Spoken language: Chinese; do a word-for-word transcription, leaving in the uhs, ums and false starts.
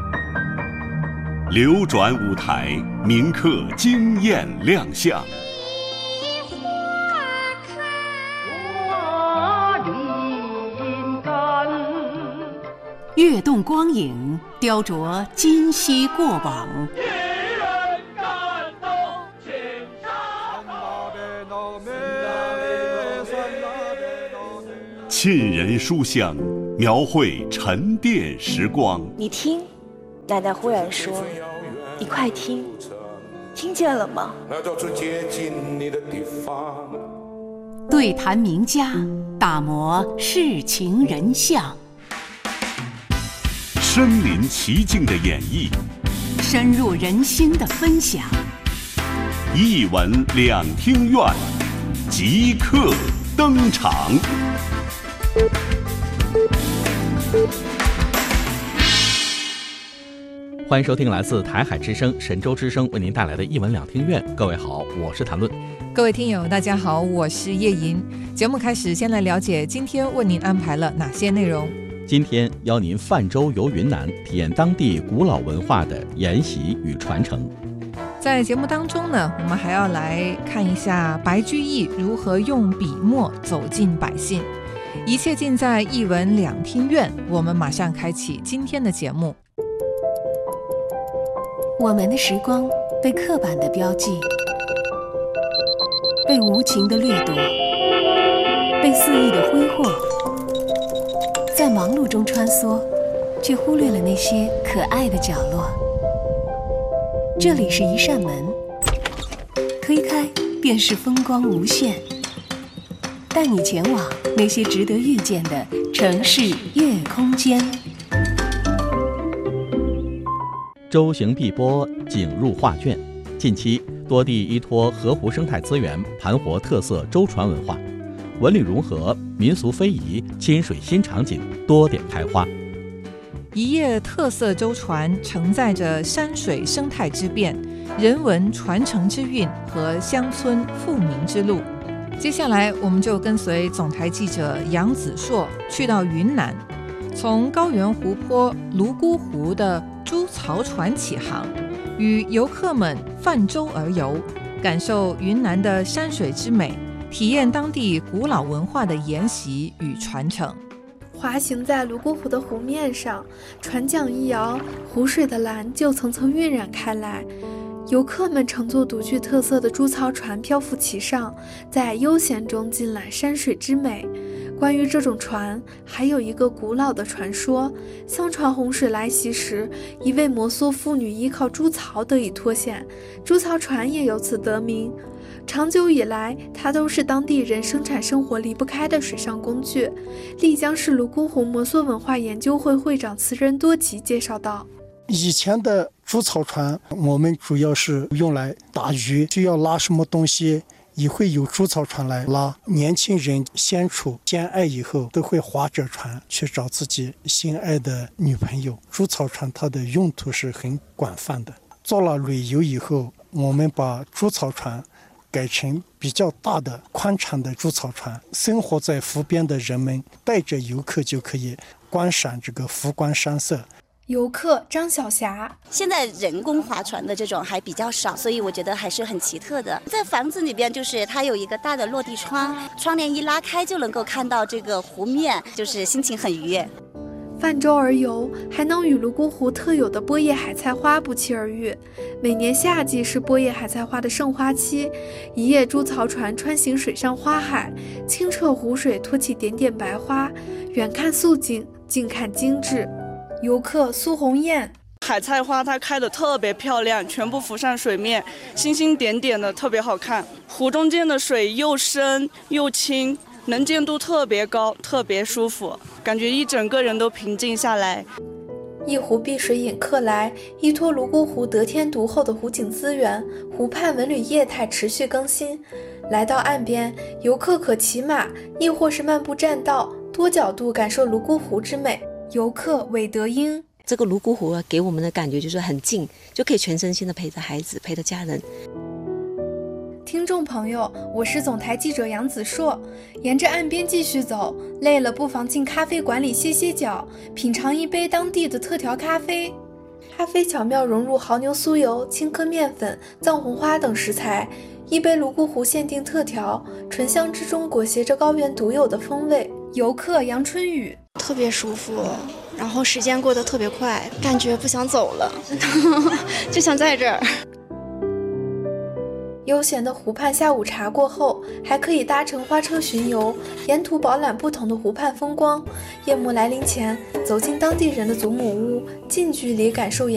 流转舞台，铭刻惊艳亮相。 跃动光影，雕琢今昔过往。 沁人书香，描绘沉淀时光。 你听，奶奶忽然说：“你快听，听见了吗？” 对谈名家，打磨世情人相。 身临其境的演绎， 深入人心的分享。 一闻两厅院，即刻登场。 欢迎收听来自台海之声、神州之声为您带来的一闻两厅院。各位好，我是谭论。 各位听友大家好，我是叶莹。节目开始，先来了解今天为您安排了哪些内容。 今天邀您泛舟游云南，体验当地古老文化的沿袭与传承。 在节目当中呢，我们还要来看一下白居易如何用笔墨走进百姓。一切尽在一闻两厅院，我们马上开启今天的节目。 我们的时光被刻板的标记，被无情的掠夺，被肆意的挥霍，在忙碌中穿梭，却忽略了那些可爱的角落。这里是一扇门，推开便是风光无限，带你前往那些值得遇见的城市夜空间。 舟行碧波，景入画卷。近期多地依托河湖生态资源，盘活特色舟船文化，文旅融合，民俗非遗，亲水新场景多点开花。 一叶特色舟船承载着山水生态之变、人文传承之韵和乡村富民之路。接下来我们就跟随总台记者杨子硕去到云南，从高原湖泊泸沽湖的猪槽船起航，与游客们泛舟而游，感受云南的山水之美，体验当地古老文化的沿袭与传承。 滑行在泸沽湖的湖面上，船桨一摇，湖水的蓝就层层晕染开来。游客们乘坐独具特色的猪槽船漂浮其上，在悠闲中尽览山水之美。关于这种船，还有一个古老的传说：相传洪水来袭时，一位摩梭妇女依靠猪槽得以脱险，猪槽船也由此得名。长久以来，它都是当地人生产生活离不开的水上工具。丽江市泸沽湖摩梭文化研究会会长慈仁多吉介绍道： 以前的猪槽船我们主要是用来打鱼，需要拉什么东西也会有猪槽船来拉。年轻人相处相爱以后，都会划着船去找自己心爱的女朋友。猪槽船它的用途是很广泛的。做了旅游以后，我们把猪槽船改成比较大的宽敞的猪槽船，生活在湖边的人们带着游客就可以观赏这个湖光山色。 游客张小霞： 现在人工划船的这种还比较少，所以我觉得还是很奇特的。在房子里边，就是它有一个大的落地窗，窗帘一拉开就能够看到这个湖面，就是心情很愉悦。 泛舟而游，还能与泸沽湖特有的波叶海菜花不期而遇。每年夏季是波叶海菜花的盛花期，一叶猪槽船穿行水上花海，清澈湖水托起点点白花，远看素净，近看精致。游客苏红艳： 海菜花它开得特别漂亮，全部浮上水面，星星点点的，特别好看。湖中间的水又深又清，能见度特别高，特别舒服，感觉一整个人都平静下来。 一湖碧水引客来，依托泸沽湖得天独厚的湖景资源，湖畔文旅业态持续更新。来到岸边，游客可骑马，亦或是漫步栈道，多角度感受泸沽湖之美。游客韦德英： 这个泸沽湖啊，给我们的感觉就是很近，就可以全身心的陪着孩子，陪着家人。 听众朋友，我是总台记者杨子硕。沿着岸边继续走，累了不妨进咖啡馆里歇歇脚，品尝一杯当地的特调咖啡。 咖啡巧妙融入牦牛酥油、青稞面粉、藏红花等食材，一杯泸沽湖限定特调，醇香之中裹挟着高原独有的风味。游客杨春雨： 特别舒服，然后时间过得特别快，感觉不想走了，就想在这儿。 悠闲的湖畔下午茶过后，还可以搭乘花车巡游，沿途饱览不同的湖畔风光。夜幕来临前，走进当地人的祖母屋，近距离感受